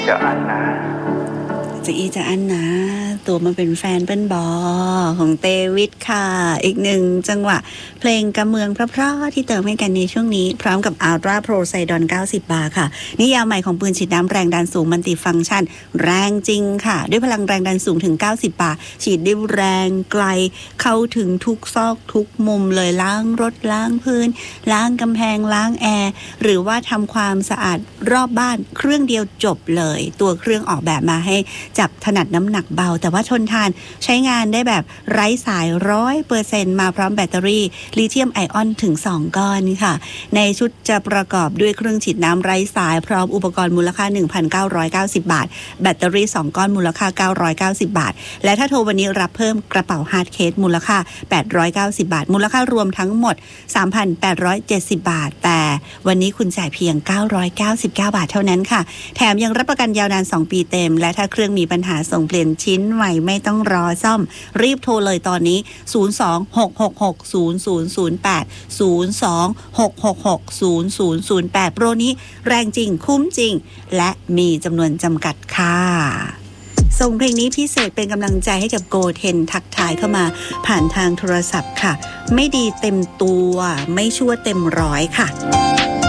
จะอันนะจะอันนะตัวมาเป็นแฟนเป็นบอของเตวิทค่ะอีกหนึ่งจังหวะเพลงกำเมืองเพราะๆที่เติมให้กันในช่วงนี้พร้อมกับ Ultra Pro Sidon 90 บาร์ค่ะนิยามใหม่ของปืนฉีดน้ำแรงดันสูงมัลติฟังก์ชันแรงจริงค่ะด้วยพลังแรงดันสูงถึง90 บาร์ฉีดได้แรงไกลเข้าถึงทุกซอกทุกมุมเลยล้างรถล้างพื้นล้างกำแพงล้างแอร์หรือว่าทำความสะอาดรอบบ้านเครื่องเดียวจบเลยตัวเครื่องออกแบบมาให้จับถนัดน้ำหนักเบาแต่ว่าทนทานใช้งานได้แบบไร้สาย 100% มาพร้อมแบตเตอรี่ลิเธียมไอออนถึง2ก้อนค่ะในชุดจะประกอบด้วยเครื่องฉีดน้ำไร้สายพร้อมอุปกรณ์มูลค่า 1,990 บาทแบตเตอรี่2ก้อนมูลค่า990 บาทและถ้าโทรวันนี้รับเพิ่มกระเป๋าฮาร์ดเคสมูลค่า890 บาทมูลค่ารวมทั้งหมด 3,870 บาทแต่วันนี้คุณจ่ายเพียง999 บาทเท่านั้นค่ะแถมยังรับประกันยาวนาน2ปีเต็มและถ้าเครื่องมีปัญหาส่งเปลี่ยนชิ้นใหม่ไม่ต้องรอซ่อมรีบโทรเลยตอนนี้026660008 โปรนี้แรงจริงคุ้มจริงและมีจำนวนจำกัดค่ะส่งเพลงนี้พิเศษเป็นกำลังใจให้กับโกเทนทักทายเข้ามาผ่านทางโทรศัพท์ค่ะไม่ดีเต็มตัวไม่ชั่วเต็มร้อยค่ะ